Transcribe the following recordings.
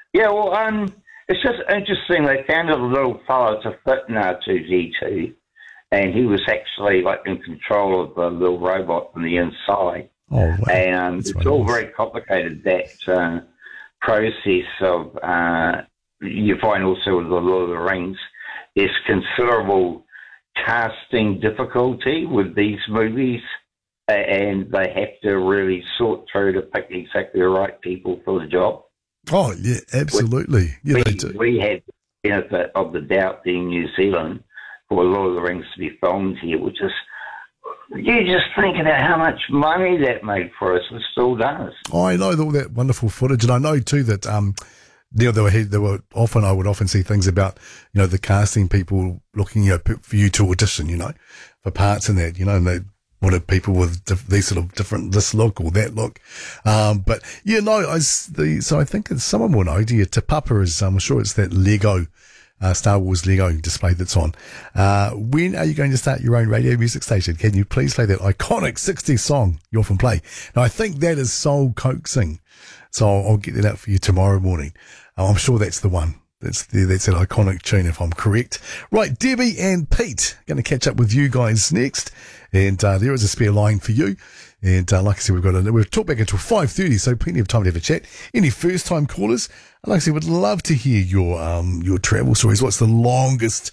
Yeah, well, it's just interesting. They found a little fellow to fit in R2D2, and he was actually like in control of the little robot from the inside. Oh, wow. And That's it's all very complicated, that process of, you find also with the Lord of the Rings, there's considerable casting difficulty with these movies, and they have to really sort through to pick exactly the right people for the job. Oh, yeah, absolutely. Yeah, they do. We had the benefit of the doubt in New Zealand for Lord of the Rings to be filmed here, which is, you just think about how much money that made for us. It still does. I know all that wonderful footage, and I know too that there were often, I would often see things about, the casting people looking, for you to audition, for parts in that, and they wanted people with these sort of different, this look or that look. But so I think it's someone will know. Te Papa is, I'm sure it's that Lego, Star Wars Lego display that's on. When are you going to start your own radio music station? Can you please play that iconic 60s song you often play? Now, I think that is Soul Coaxing. So I'll get that out for you tomorrow morning. I'm sure that's the one. That's an iconic tune, if I'm correct. Right, Debbie and Pete, going to catch up with you guys next. And there is a spare line for you. And like I said, we've talked back until 5:30, so plenty of time to have a chat. Any first-time callers? Like I said, would love to hear your travel stories. What's the longest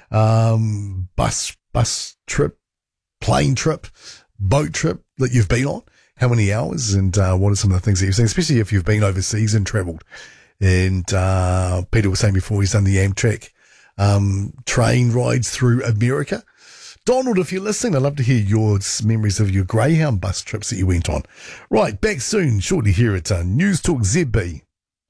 bus trip, plane trip, boat trip that you've been on? How many hours? And what are some of the things that you've seen, especially if you've been overseas and travelled? And Peter was saying before he's done the Amtrak train rides through America. Donald, if you're listening, I'd love to hear your memories of your Greyhound bus trips that you went on. Right, back soon, shortly here at News Talk ZB.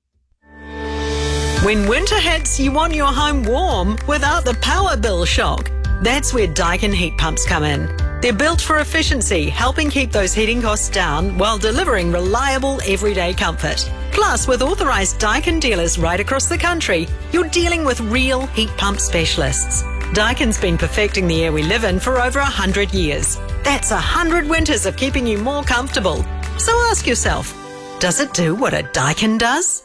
When winter hits, you want your home warm without the power bill shock. That's where Daikin heat pumps come in. They're built for efficiency, helping keep those heating costs down while delivering reliable everyday comfort. Plus, with authorised Daikin dealers right across the country, you're dealing with real heat pump specialists. Daikin's been perfecting the air we live in for over 100 years. That's 100 winters of keeping you more comfortable. So ask yourself, does it do what a Daikin does?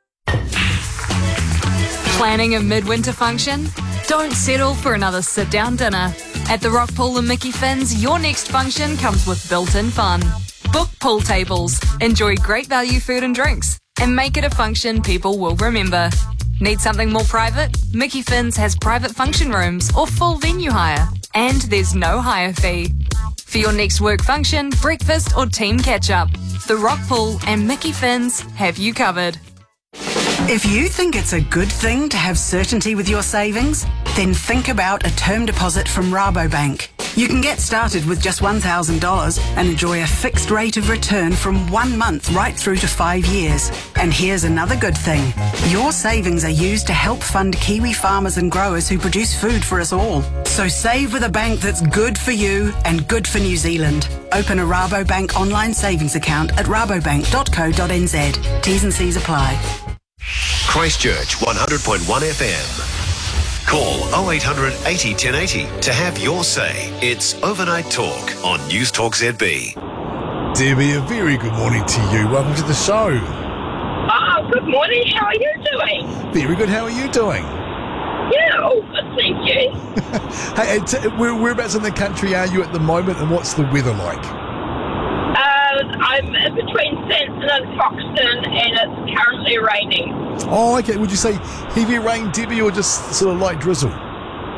Planning a midwinter function? Don't settle for another sit-down dinner. At the Rock Pool and Mickey Finn's, your next function comes with built-in fun. Book pool tables, enjoy great value food and drinks, and make it a function people will remember. Need something more private? Mickey Finn's has private function rooms or full venue hire, and there's no hire fee. For your next work function, breakfast or team catch-up, the Rock Pool and Mickey Finn's have you covered. If you think it's a good thing to have certainty with your savings, then think about a term deposit from Rabobank. You can get started with just $1,000 and enjoy a fixed rate of return from 1 month right through to 5 years. And here's another good thing. Your savings are used to help fund Kiwi farmers and growers who produce food for us all. So save with a bank that's good for you and good for New Zealand. Open a Rabobank online savings account at rabobank.co.nz. T's and C's apply. Christchurch 100.1 FM. Call 0800 80 1080 to have your say. It's Overnight Talk on News Talk ZB. Debbie, a very good morning to you. Welcome to the show. Oh, good morning. How are you doing? Very good. How are you doing? Yeah, all good, thank you. Hey, whereabouts in the country are you at the moment, and what's the weather like? I'm in between Sanson and Foxton, and it's currently raining. Oh, okay. Would you say heavy rain, Debbie, or just sort of light drizzle? Well,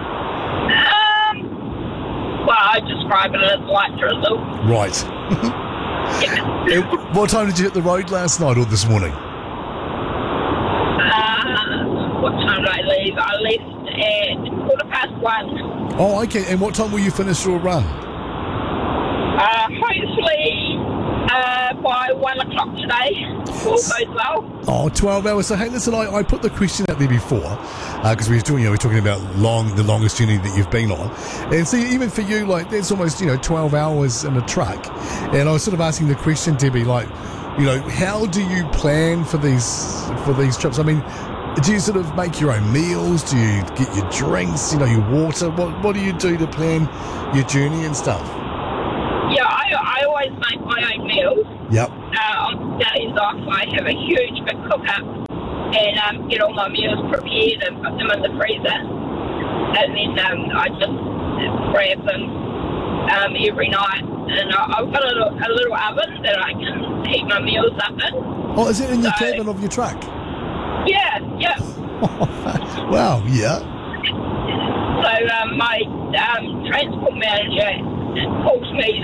I describe it as light drizzle. Right. Yeah. What time did you hit the road last night or this morning? What time did I leave? I left at 1:15. Oh, okay. And what time will you finish your run? Hopefully by 1 o'clock today. All goes well. Oh, 12 hours. So, hey, listen, I put the question out there before because we were talking about the longest journey that you've been on. And see, even for you, like, that's almost, 12 hours in a truck. And I was sort of asking the question, Debbie, like, how do you plan for these trips? I mean, do you sort of make your own meals? Do you get your drinks, your water? What do you do to plan your journey and stuff? Yeah, I always make my own meals. Yep. On days off, I have a huge big cook-up, and get all my meals prepared and put them in the freezer. And then I just grab them every night. And I've got a little oven that I can heat my meals up in. Oh, is it in your cabin of your truck? Yeah. Wow, yeah. So my transport manager calls me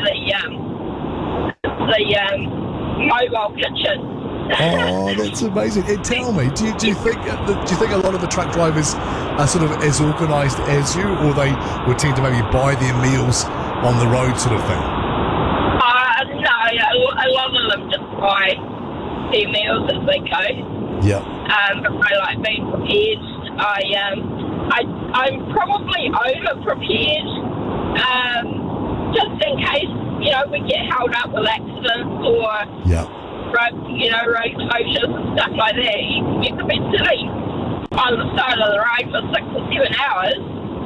the mobile kitchen. Oh, that's amazing. And tell me, do you think a lot of the truck drivers are sort of as organised as you, or they would tend to maybe buy their meals on the road, sort of thing? No, a lot of them just buy their meals as they go. Yeah. I like being prepared. I'm probably over prepared, just in case we get held up with accidents or road closures and stuff like that. You could be sitting on the side of the road for 6 or 7 hours.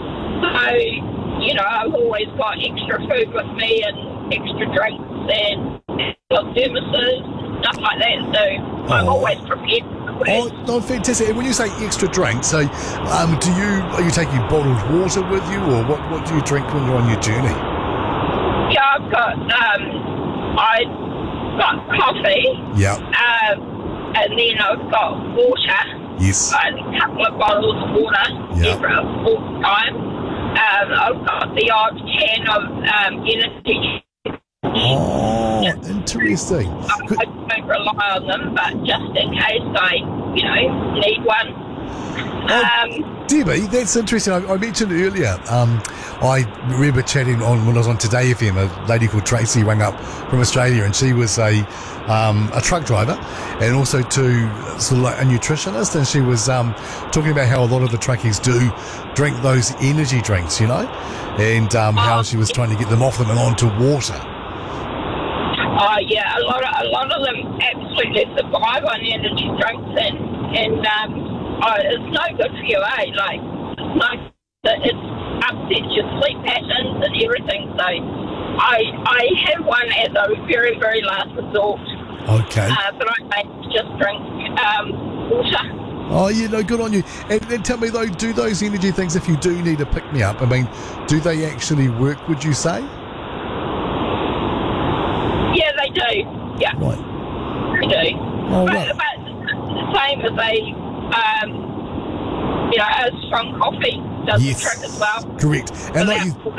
So I've always got extra food with me and extra drinks and thermoses, stuff like that. So I'm always prepared. Oh, no, fantastic. And when you say extra drink, so are you taking bottled water with you, or what do you drink when you're on your journey? Yeah, I've got coffee. Yeah. And then I've got water. Yes. A couple of bottles of water every all the time. I've got the odd can of energy. Oh, interesting. I don't rely on them, but just in case I, need one. Debbie, that's interesting. I mentioned earlier, I remember chatting when I was on Today FM, a lady called Tracy rang up from Australia, and she was a truck driver and also sort of like a nutritionist, and she was talking about how a lot of the truckies do drink those energy drinks, and how she was trying to get them off them and onto water. Oh yeah, a lot of them absolutely survive on energy drinks, and it's no good for you, eh? Like it upsets your sleep patterns and everything. So I have one as a very, very last resort. Okay. But I may just drink water. Oh, good on you. And tell me though, do those energy things, if you do need a pick me up, I mean, do they actually work? Would you say? Yeah, they do. Yeah. Right. They do. Oh, but right. Same as a strong coffee does the trick as well. Correct. And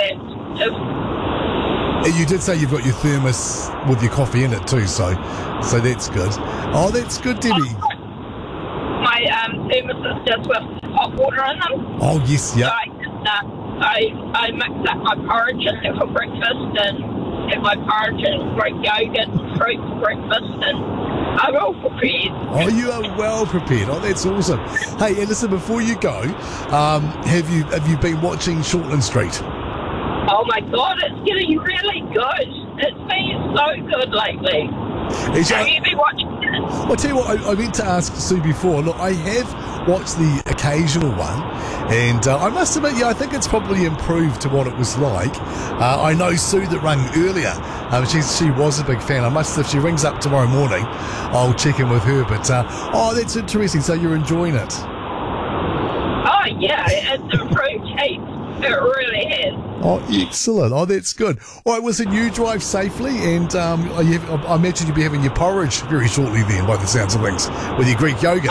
you did say you've got your thermos with your coffee in it too, so that's good. Oh, that's good, Debbie. My thermos is just with hot water in them. Oh, yes, yeah. So I mix up my porridge and have for breakfast, and have my porridge and great yogurt and fruit for breakfast, and I'm all prepared. Oh, you are well prepared. Oh, that's awesome. Hey, and listen, before you go, have you been watching Shortland Street? Oh my God, it's getting really good. It's been so good lately. Have you been watching it? I'll tell you what, I meant to ask Sue before. Look, I have watched the occasional one, and I must admit, I think it's probably improved to what it was like. I know Sue that rang earlier. She was a big fan. If she rings up tomorrow morning, I'll check in with her. But that's interesting. So you're enjoying it? Oh yeah, it's improved heaps. It really has. Oh, excellent. Oh, that's good. All right, listen, you drive safely, and I imagine you'll be having your porridge very shortly then, by the sounds of things, with your Greek yogurt.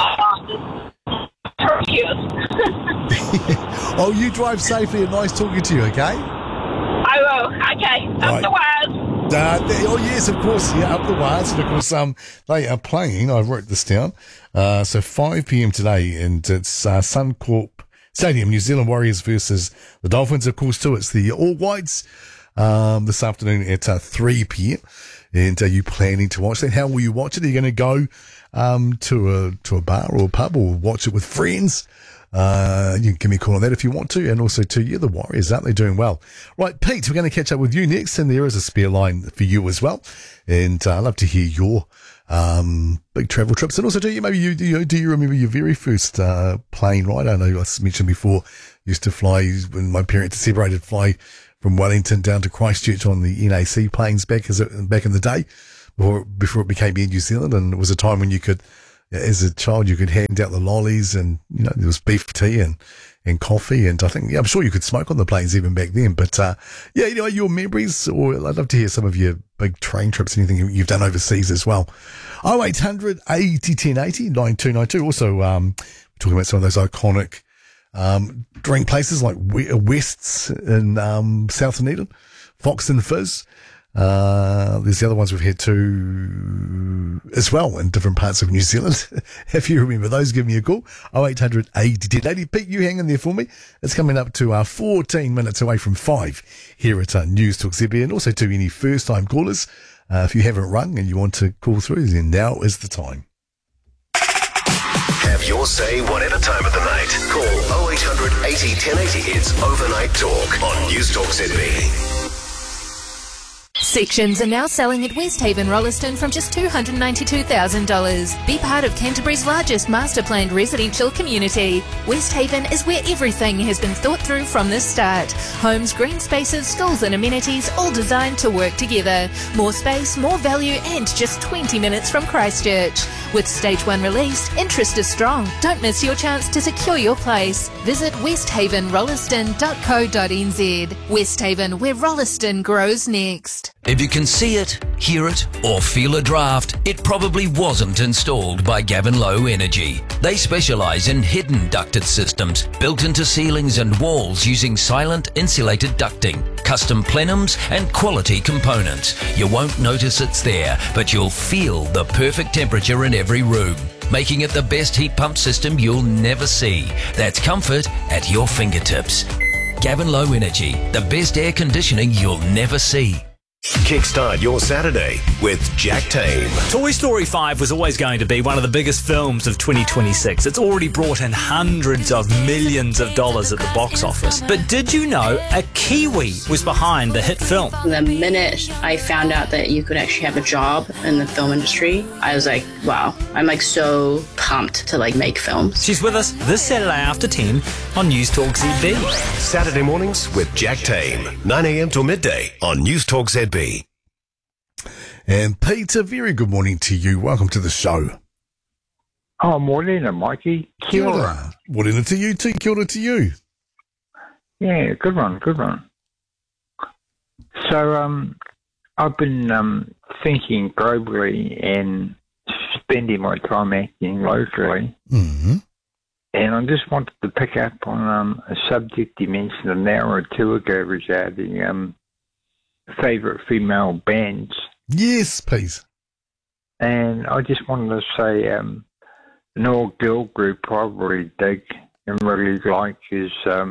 Oh, you drive safely, and nice talking to you, okay? I will. Okay. Up the wires. Oh, yes, of course. Yeah, up the wires. And, of course, they are playing. I wrote this down. So 5 p.m. today, and it's Suncorp Stadium, New Zealand Warriors versus the Dolphins. Of course, too, it's the All Whites this afternoon at 3 p.m. And are you planning to watch that? How will you watch it? Are you going to go to a bar or a pub, or watch it with friends? You can give me a call on that if you want to. And also to you, the Warriors, aren't they doing well? Right, Pete, we're going to catch up with you next, and there is a spare line for you as well. And I'd love to hear your big travel trips. And also, do you remember your very first plane ride? I know I mentioned before, used to fly when my parents separated, fly from Wellington down to Christchurch on the NAC planes back in the day, before it became Air New Zealand, and it was a time when you could as a child, you could hand out the lollies, and there was beef tea and coffee, and I think I'm sure you could smoke on the planes even back then. But your memories, or I'd love to hear some of your big train trips, anything you've done overseas as well. 0800 80 1080 9292. Also, we're talking about some of those iconic drink places like West's in South Dunedin, Fox and Fizz. There's the other ones we've had too as well in different parts of New Zealand. If you remember those, give me a call. 0800 80 1080. Pete, you hang in there for me. It's coming up to 14 minutes away from 5 here at News Talk ZB, and also to any first time callers. If you haven't rung and you want to call through, then now is the time. Have your say whatever time of the night. Call 0800 80 1080. It's Overnight Talk on News Talk ZB. Sections are now selling at Westhaven Rolleston from just $292,000. Be part of Canterbury's largest master-planned residential community. Westhaven is where everything has been thought through from the start. Homes, green spaces, schools and amenities, all designed to work together. More space, more value, and just 20 minutes from Christchurch. With Stage 1 released, interest is strong. Don't miss your chance to secure your place. Visit westhavenrolleston.co.nz. Westhaven, where Rolleston grows next. If you can see it, hear it, or feel a draft, it probably wasn't installed by Gavin Low Energy. They specialise in hidden ducted systems built into ceilings and walls using silent insulated ducting, custom plenums and quality components. You won't notice it's there, but you'll feel the perfect temperature in every room, making it the best heat pump system you'll never see. That's comfort at your fingertips. Gavin Low Energy, the best air conditioning you'll never see. Kickstart your Saturday with Jack Tame. Toy Story 5 was always going to be one of the biggest films of 2026. It's already brought in hundreds of millions of dollars at the box office. But did you know a Kiwi was behind the hit film? The minute I found out that you could actually have a job in the film industry, I was like, wow, I'm like so pumped to like make films. She's with us this Saturday after 10 on News Talk ZB. Saturday mornings with Jack Tame, 9 a.m. till midday on News Talk ZB. And Peter, very good morning to you. Welcome to the show. Oh, morning, Mikey. Kia ora. Morning to you too. Kia ora to you. Yeah, good one. So, I've been thinking globally and spending my time acting locally. Mm-hmm. And I just wanted to pick up on a subject you mentioned an hour or two ago regarding favourite female bands. Yes, please. And I just wanted to say an all-girl group probably dig and really like is a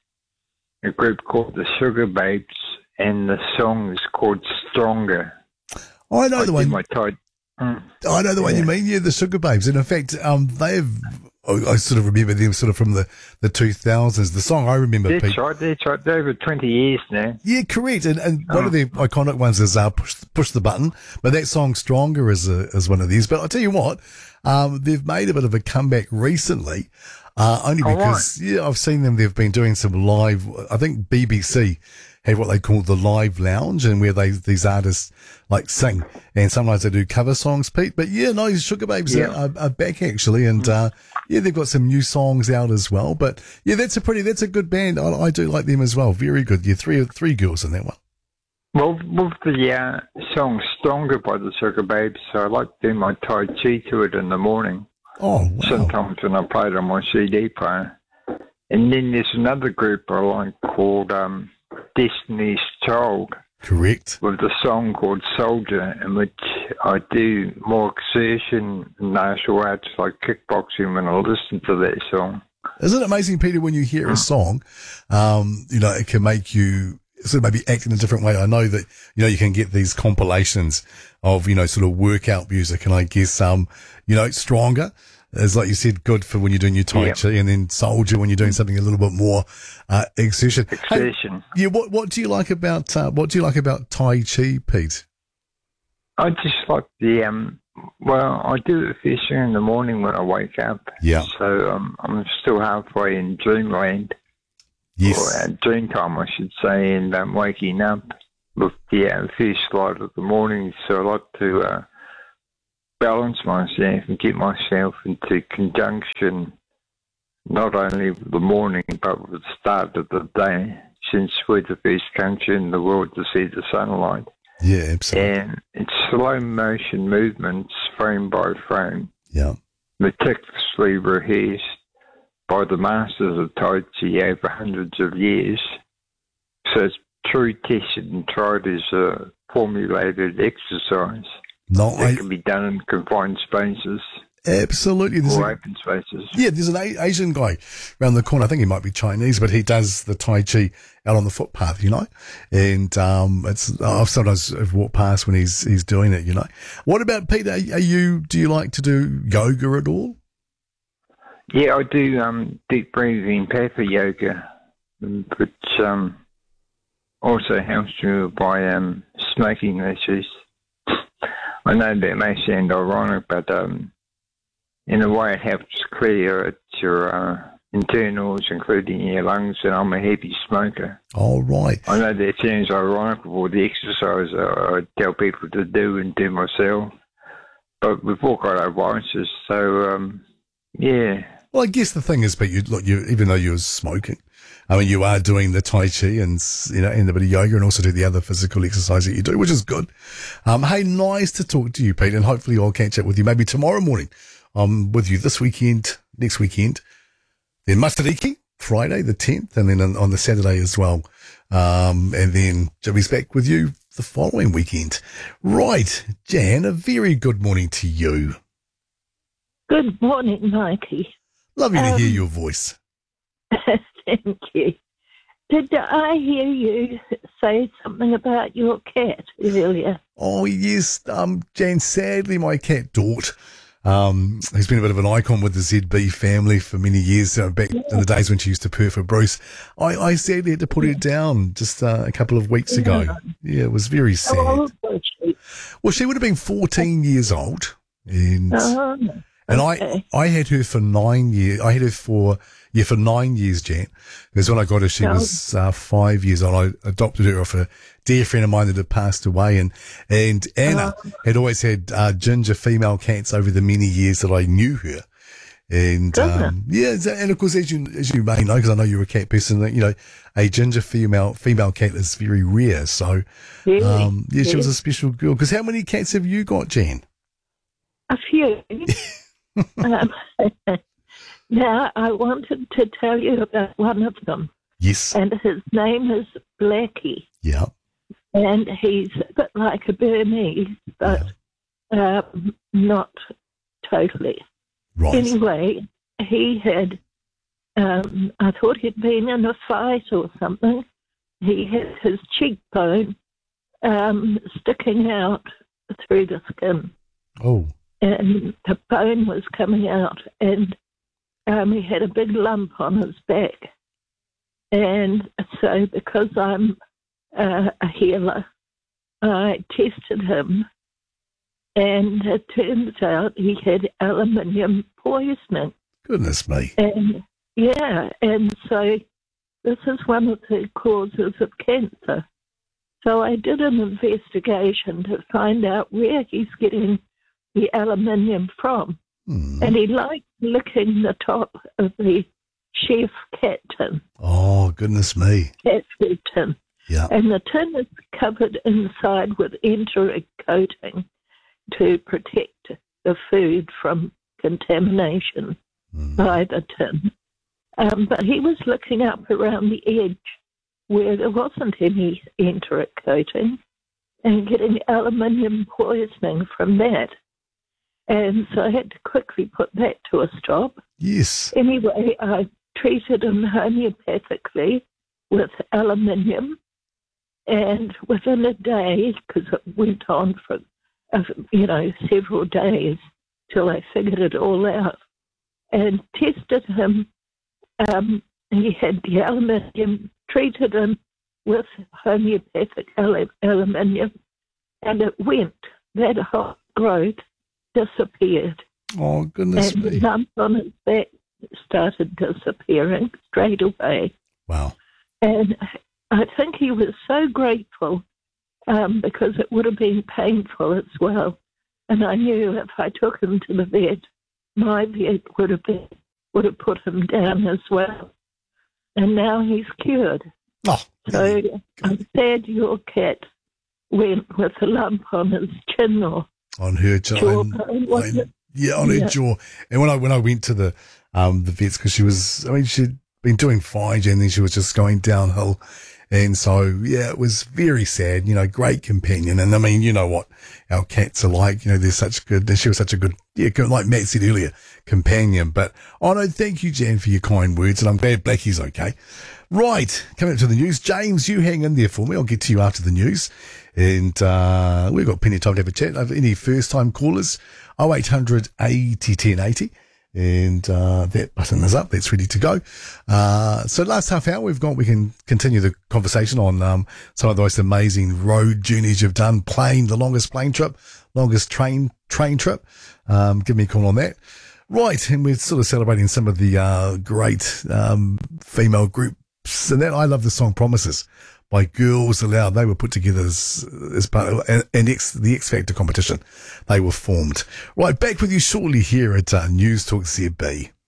group called the Sugar Babes, and the song is called Stronger. I know the one. I know the one you mean. Yeah, the Sugar Babes. And in fact, they've. I sort of remember them sort of from the 2000s. The song I remember. That's right. They're over 20 years now. Yeah, correct. And one of the iconic ones is Push the Button. But that song Stronger is one of these. But I'll tell you what, they've made a bit of a comeback recently, only because, I've seen them. They've been doing some live, I think BBC have what they call the live lounge, and where these artists like sing, and sometimes they do cover songs, Pete. But Sugar Babes are back actually, and they've got some new songs out as well. But that's a good band. I do like them as well. Very good. Yeah, three girls in that one. Well, with the song Stronger by the Sugar Babes, I like to do my Tai Chi to it in the morning. Oh, wow. Sometimes when I play it on my CD player. And then there's another group I like called Destiny's Child. Correct. With the song called Soldier, in which I do more exertion and martial arts like kickboxing when I listen to that song. Isn't it amazing, Peter, when you hear a song, it can make you sort of maybe act in a different way. I know that, you can get these compilations of, sort of workout music, and I guess, Stronger is, like you said, good for when you're doing your Tai Chi, and then Soldier when you're doing something a little bit more exertion. Hey, what do you like about Tai Chi, Pete? I just like the I do it first thing in the morning when I wake up. Yeah. So I'm still halfway in dreamland. Yes. Or dream time, I should say, and I'm waking up with the first light of the morning. So I like to balance myself and get myself into conjunction not only with the morning but with the start of the day, since we're the first country in the world to see the sunlight. Yeah, absolutely. And it's slow motion movements, frame by frame, meticulously rehearsed by the masters of Tai Chi over hundreds of years. So it's true tested and tried as a formulated exercise that can be done in confined spaces. Absolutely. Or open spaces. Yeah, there's an Asian guy around the corner. I think he might be Chinese, but he does the Tai Chi out on the footpath, you know. And I've sometimes walked past when he's doing it, you know. What about Peter? Do you like to do yoga at all? Yeah, I do deep breathing Hatha yoga, which also helps me by smoking issues. I know that may sound ironic, but in a way it helps clear your internals, including your lungs, and I'm a heavy smoker. All right. I know that sounds ironic with all the exercise I tell people to do and do myself, but we've all got our vices, so yeah. Well, I guess the thing is, but you even though you're smoking, I mean, you are doing the Tai Chi and, you know, and a bit of yoga, and also do the other physical exercise that you do, which is good. Hey, nice to talk to you, Pete, and hopefully I'll catch up with you maybe tomorrow morning. I'm with you this weekend, next weekend, then Matariki, Friday the 10th, and then on the Saturday as well. And then Jimmy's back with you the following weekend. Right, Jan, a very good morning to you. Good morning, Mikey. Lovely to hear your voice. Thank you. Did I hear you say something about your cat earlier? Oh, yes, Jan, sadly my cat Dort, he's been a bit of an icon with the ZB family for many years, back in the days when she used to purr for Bruce. I sadly had to put her down just a couple of weeks ago. Yeah, it was very sad. How old was she? Well, she would have been 14 years old. And I had her for 9 years. I had her for 9 years, Jan. Because when I got her, she was 5 years old. I adopted her off a dear friend of mine that had passed away. And Anna had always had ginger female cats over the many years that I knew her. And and of course, as you may know, because I know you're a cat person, you know, a ginger female cat is very rare. So, she was a special girl. Because how many cats have you got, Jan? A few. Now, I wanted to tell you about one of them. Yes. And his name is Blackie. Yeah. And he's a bit like a Burmese, but not totally. Right. Anyway, he had, I thought he'd been in a fight or something. He had his cheekbone sticking out through the skin. Oh. And the bone was coming out, and he had a big lump on his back. And so because I'm a healer, I tested him, and it turns out he had aluminium poisoning. Goodness me. And and so this is one of the causes of cancer. So I did an investigation to find out where he's getting the aluminium from. And he liked licking the top of the chef cat tin. Oh, goodness me. Cat food tin. Yeah. And the tin is covered inside with enteric coating to protect the food from contamination by the tin. But he was looking up around the edge where there wasn't any enteric coating and getting aluminium poisoning from that. And so I had to quickly put that to a stop. Yes. Anyway, I treated him homeopathically with aluminium, and within a day, because it went on for, several days till I figured it all out, and tested him. He had the aluminium, treated him with homeopathic aluminium, and it went. That whole growth disappeared. Oh, goodness and me. The lump on his back started disappearing straight away. Wow. And I think he was so grateful because it would have been painful as well And I knew if I took him to the vet, my vet would have put him down as well. And now he's cured. Oh, so I'm sad your cat went with a lump on his chin or on her jaw. On her jaw. And when I went to the vets, because she'd been doing fine, and then she was just going downhill. And so, yeah, it was very sad, great companion. And I mean, you know what our cats are like, they're such good, and she was such a good, like Matt said earlier, companion. But, no, thank you, Jan, for your kind words. And I'm glad Blackie's okay. Right. Coming up to the news. James, you hang in there for me. I'll get to you after the news. And, we've got plenty of time to have a chat. Any first time callers, 0800 80 1080. And that button is up. That's ready to go. So last half hour we can continue the conversation on some of the most amazing road journeys you've done. The longest plane trip, longest train trip. Give me a call on that. Right, and we're sort of celebrating some of the great female groups. And that I love the song Promises by Girls Aloud. They were put together as part of the X Factor competition. They were formed. Right, back with you shortly here at News Talk ZB.